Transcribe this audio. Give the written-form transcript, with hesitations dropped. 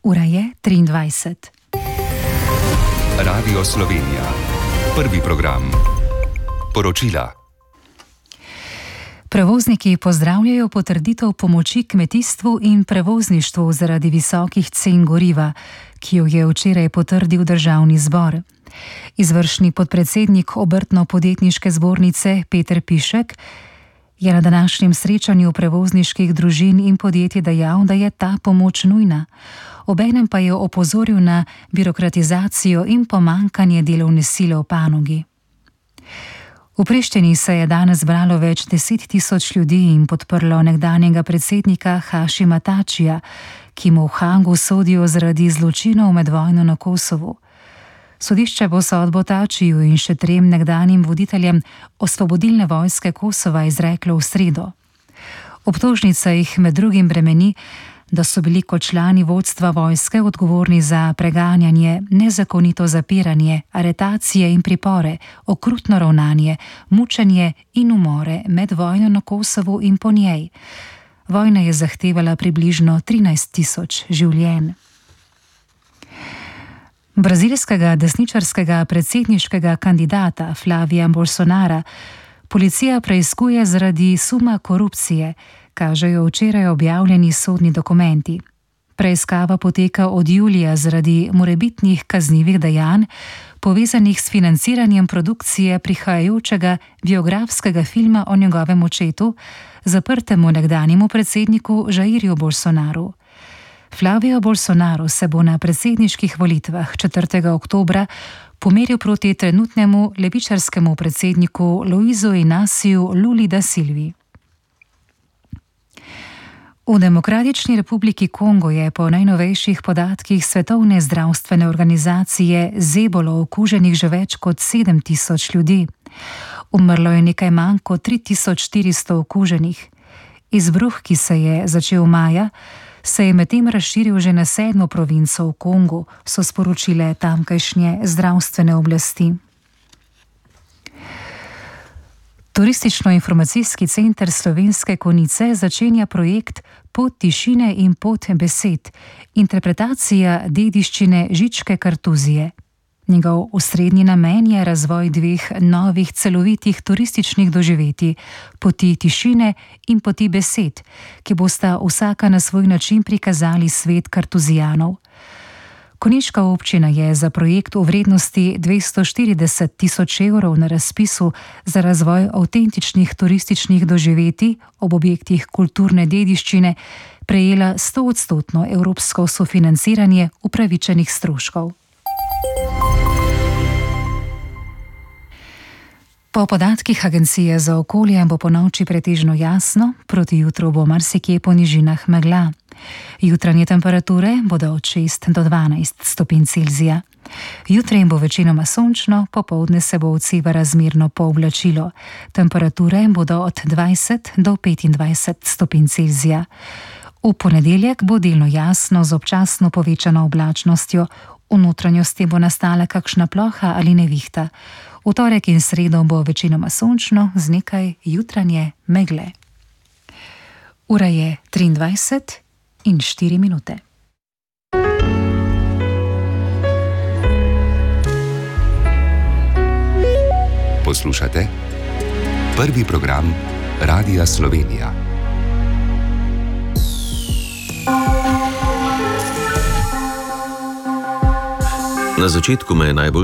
Ura je 23. Radio Slovenija. Prvi program. Poročila. Prevozniki pozdravljajo potrditev pomoči kmetijstvu in prevozništvu zaradi visokih cen goriva, ki jo je včeraj potrdil Državni zbor. Izvršni podpredsednik Obrtno-podjetniške zbornice Peter Pišek je na današnjem srečanju prevozniških družin in podjetij dejal, da je ta pomoč nujna. Obenem pa je opozoril na birokratizacijo in pomanjkanje delovne sile v panogi. V Prištini se je danes zbralo več 10.000 ljudi in podprlo nekdanjega predsednika Hašima Tačija, ki mu v Hagu sodijo zaradi zločinov med vojno na Kosovu. Sodišče bo sodbo Tačiju in še 3 nekdanjim voditeljem Osvobodilne vojske Kosova izreklo v sredo. Obtožnica jih med drugim bremeni, da so bili kot člani vodstva vojske odgovorni za preganjanje, nezakonito zapiranje, aretacije in pripore, okrutno ravnanje, mučenje in umore med vojno na Kosovu in po njej. Vojna je zahtevala približno 13.000 življenj. Brazilskega desničarskega predsedniškega kandidata Flavija Bolsonara policija preiskuje zaradi suma korupcije, kažejo včeraj objavljeni sodni dokumenti. Preiskava poteka od julija zaradi morebitnih kaznivih dejanj, povezanih s financiranjem produkcije prihajajočega biografskega filma o njegovem očetu, zaprtemu nekdanjemu predsedniku Jairju Bolsonaru. Flavio Bolsonaro se bo na predsedniških volitvah 4. oktobra pomeril proti trenutnemu levičarskemu predsedniku Luizu Inaciju Luli da Silvi. V Demokratični republiki Kongo je po najnovejših podatkih Svetovne zdravstvene organizacije z ebolo okuženih že več kot 7.000 ljudi. Umrlo je nekaj manj kot 3.400 okuženih. Izbruh, ki se je začel maja, se je medtem razširil že na 7. provinco v Kongu, so sporočile tamkajšnje zdravstvene oblasti. Turistično-informacijski center Slovenske Konjice začenja projekt Pot tišine in pot besed, interpretacija dediščine Žičke Kartuzije. Njegov osrednji namen je razvoj 2 novih celovitih turističnih doživetij, poti tišine in poti besed, ki bosta vsaka na svoj način prikazali svet kartuzijanov. Konjiška občina je za projekt v vrednosti 240.000 evrov na razpisu za razvoj avtentičnih turističnih doživetij ob objektih kulturne dediščine prejela 100% evropsko sofinanciranje upravičenih stroškov. Po podatkih Agencije za okolje bo ponoči pretežno jasno, proti jutru bo marsikje po nižinah megla. Jutranje temperature bodo od 6 do 12 stopinj Celzija. Jutri bo večinoma sončno, popoldne se bo odseva razmerno pooblačilo. Temperature bodo od 20 do 25 stopinj Celzija. V ponedeljek bo delno jasno z občasno povečano oblačnostjo, v notranjosti bo nastala kakšna ploha ali nevihta. V torek in sredo bo večinoma sončno z nekaj jutranje megle. Ura je 23 in 4 minute. Poslušate prvi program Radia Slovenija. Na začetku me je najbolj